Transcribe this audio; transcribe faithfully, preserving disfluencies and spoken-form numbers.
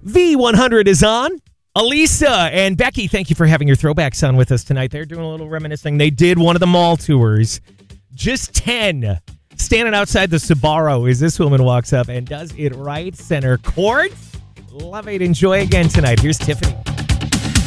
V one hundred is on. Elisa and Becky, thank you for having your throwbacks on with us tonight. They're doing a little reminiscing. They did one of the mall tours. Just ten. Standing outside the Sbarro as this woman walks up and does it right center court. Love it. Enjoy again tonight. Here's Tiffany.